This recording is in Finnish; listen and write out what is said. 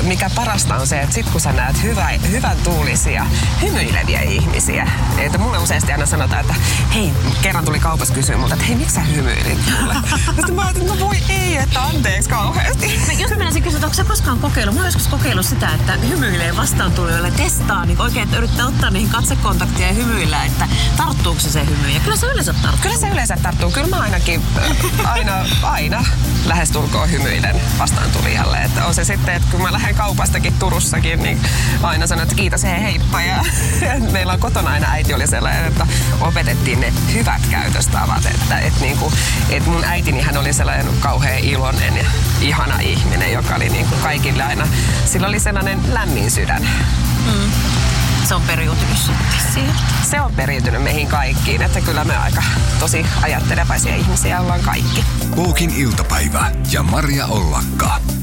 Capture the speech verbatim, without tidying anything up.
mikä parasta on se, että sit kun sä näet hyvä, hyvän tuulisia, hymyileviä ihmisiä, että mulle useasti aina sanotaan, että hei, kerran tuli kaupassa kysyä multa, että hei, miksi sä hymyilit mulle? Sitten mä ajattelin, että no voi ei, että anteeksi kauheasti. Mä just mennäisin kysyä, että onko sä koskaan kokeillut? Mä oon joskus kokeillut sitä, että hymyilee vastaantulijoille, testaa niin oikein, että yrittää ottaa niihin katsekontaktia ja hymyillä, että tarttuuko se se hymy. Ja kyllä se yleensä tarttuu. Kyllä se yleensä tarttuu. Kyllä mä ainakin aina, aina lähestulkoon hymyilen vastaantulijalle. Että on se sitten, että kun mä lähden kaupastakin Turussakin, niin aina sanon, että kiitos, hei, heippa. Ja meillä on kotona aina äiti oli sellainen, että opetettiin ne hyvät käytöstavat. Että, että, niin kuin, että mun äitini hän oli sellainen kauhean iloinen ja ihana ihminen, joka oli niin kuin kaikille aina, sillä oli sellainen lämmin sydän. Mm. Se on periytynyt siihen. Se on periytynyt meihin kaikkiin, että kyllä me aika tosi ajattelevaisia ihmisiä ollaan kaikki. Puukin iltapäivä ja Maria Ollakka.